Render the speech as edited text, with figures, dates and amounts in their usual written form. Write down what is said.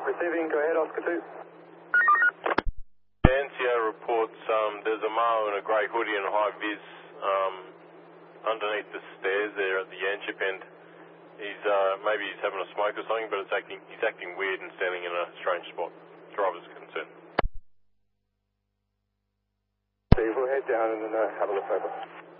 Receiving, go ahead, Oscar 2. NCO reports there's a male in a grey hoodie and a high vis underneath the stairs there at the Yanchep end. Maybe he's having a smoke or something, but he's acting weird and standing in a strange spot. Driver's concerned. Steve, we'll head down and then have a look over.